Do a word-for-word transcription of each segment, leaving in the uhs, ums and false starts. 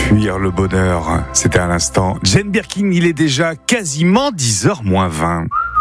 Fuir le bonheur, c'était à l'instant Jane Birkin, il est déjà quasiment dix heures moins vingt.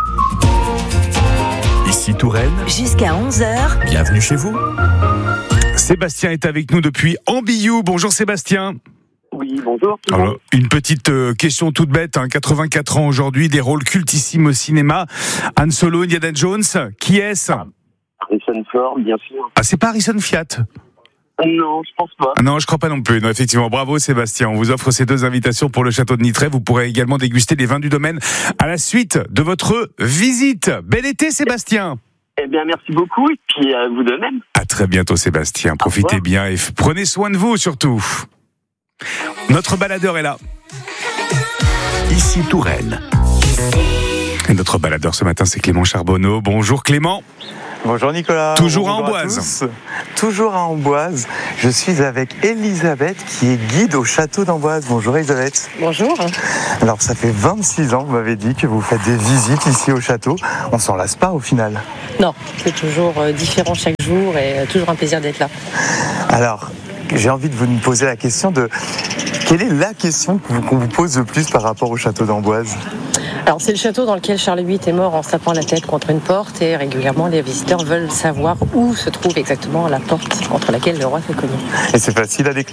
Ici Touraine, jusqu'à onze heures. Bienvenue chez vous. Sébastien est avec nous depuis Ambiou. Bonjour Sébastien. Oui, bonjour. Alors, une petite euh, question toute bête, hein, quatre-vingt-quatre ans aujourd'hui, des rôles cultissimes au cinéma. Han Solo, Indiana Jones, qui est-ce? Harrison Ford, bien sûr. Ah, c'est pas Harrison Fiat? Non, je pense pas. Ah non, je crois pas non plus. Non, effectivement, bravo Sébastien. On vous offre ces deux invitations pour le château de Nitray. Vous pourrez également déguster les vins du domaine à la suite de votre visite. Bel été Sébastien. Eh bien, merci beaucoup et puis à vous de même. À très bientôt Sébastien. Profitez bien et f- prenez soin de vous surtout. Notre baladeur est là. Ici Touraine. Et notre baladeur ce matin, c'est Clément Charbonneau. Bonjour Clément. Bonjour Nicolas. Toujours à Bonjour Amboise. tous. Toujours à Amboise. Je suis avec Elisabeth qui est guide au château d'Amboise. Bonjour Elisabeth. Bonjour. Alors ça fait vingt-six ans, vous m'avez dit, que vous faites des visites ici au château. On s'en lasse pas au final. Non, c'est toujours euh, différent chaque jour et euh, toujours un plaisir d'être là. Alors, j'ai envie de vous poser la question de... Quelle est la question qu'on vous, qu'on vous pose le plus par rapport au château d'Amboise ? Alors c'est le château dans lequel Charles huit est mort en se tapant la tête contre une porte et régulièrement les visiteurs veulent savoir où se trouve exactement la porte contre laquelle le roi s'est connu. Et c'est facile à décrire ?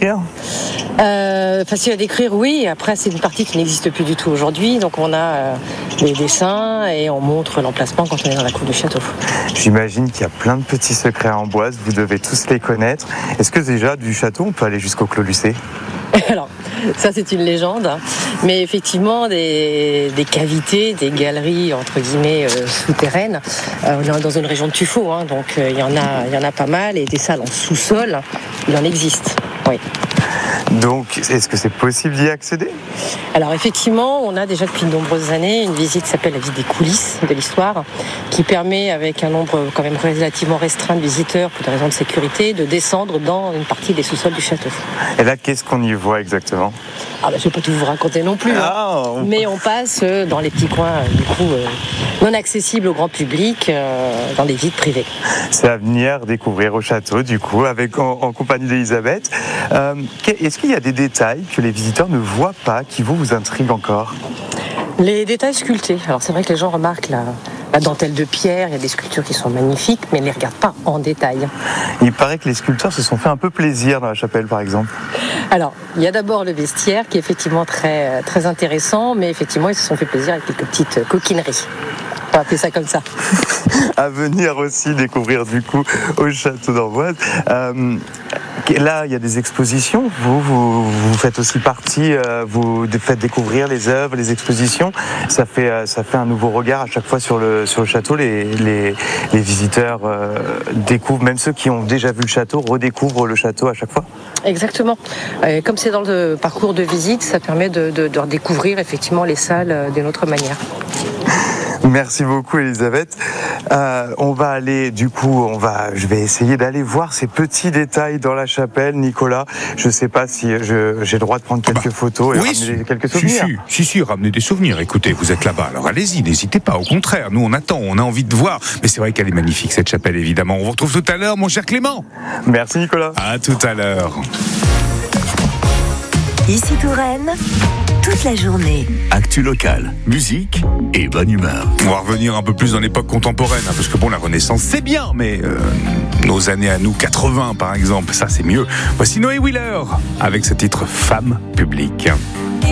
Euh, facile à décrire, oui. Après c'est une partie qui n'existe plus du tout aujourd'hui, donc on a euh, des dessins et on montre l'emplacement quand on est dans la cour du château. J'imagine qu'il y a plein de petits secrets à Amboise, vous devez tous les connaître. Est-ce que déjà du château on peut aller jusqu'au Clos Lucé ? Alors, ça c'est une légende, mais effectivement des, des cavités, des galeries entre guillemets euh, souterraines. Euh, on est dans une région de tuffeau, hein, donc euh, il y en a, il y en a pas mal et des salles en sous-sol, il en existe. Oui. Donc, est-ce que c'est possible d'y accéder ? Alors effectivement, on a déjà depuis de nombreuses années une visite qui s'appelle la visite des coulisses de l'histoire, qui permet avec un nombre quand même relativement restreint de visiteurs pour des raisons de sécurité de descendre dans une partie des sous-sols du château. Et là, qu'est-ce qu'on y voit exactement ? Ah bah, je ne vais pas tout vous raconter non plus, Ah, hein. on- Mais on passe euh, dans les petits coins euh, du coup euh, non accessibles au grand public, euh, dans des visites privées. C'est à venir découvrir au château, du coup, avec en, en compagnie d'Elisabeth. Euh, qu'est- est-ce qu'il y a des détails que les visiteurs ne voient pas, qui vous, vous intriguent encore ? Les détails sculptés. Alors c'est vrai que les gens remarquent la, la dentelle de pierre, il y a des sculptures qui sont magnifiques, mais ils ne les regardent pas en détail. Il paraît que les sculpteurs se sont fait un peu plaisir dans la chapelle, par exemple. Alors, il y a d'abord le vestiaire qui est effectivement très, très intéressant, mais effectivement ils se sont fait plaisir avec quelques petites coquineries. On va appeler ça comme ça. À venir aussi découvrir, du coup, au château d'Amboise. Euh, là, il y a des expositions. Vous, vous, vous faites aussi partie, euh, vous faites découvrir les œuvres, les expositions. Ça fait, euh, ça fait un nouveau regard à chaque fois sur le, sur le château. Les, les, les visiteurs euh, découvrent, même ceux qui ont déjà vu le château, redécouvrent le château à chaque fois. Exactement. Euh, Comme c'est dans le parcours de visite, ça permet de, de, de redécouvrir effectivement les salles euh, d'une autre manière. Merci beaucoup Elisabeth. Euh, on va aller, du coup, on va, je vais essayer d'aller voir ces petits détails dans la chapelle, Nicolas. Je sais pas si je, j'ai le droit de prendre quelques Bah, photos et oui, ramener quelques si, souvenirs. si, si, si, ramenez des souvenirs. Écoutez, vous êtes là-bas, alors allez-y, n'hésitez pas. Au contraire, nous on attend, on a envie de voir. Mais c'est vrai qu'elle est magnifique cette chapelle, évidemment. On vous retrouve tout à l'heure, mon cher Clément. Merci Nicolas. À tout à l'heure. Ici Touraine, toute la journée. Actu locale, musique et bonne humeur. On va revenir un peu plus dans l'époque contemporaine, hein, parce que bon, la Renaissance c'est bien, mais euh, nos années à nous, quatre-vingts par exemple, ça c'est mieux. Voici Noé Wheeler avec ce titre Femme publique.